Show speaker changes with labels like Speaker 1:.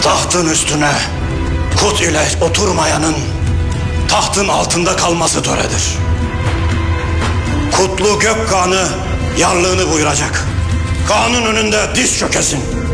Speaker 1: Tahtın üstüne kut ile oturmayanın tahtın altında kalması töredir. Kutlu Gökkan'ı yarlığını buyuracak. Kanun önünde diz çökesin.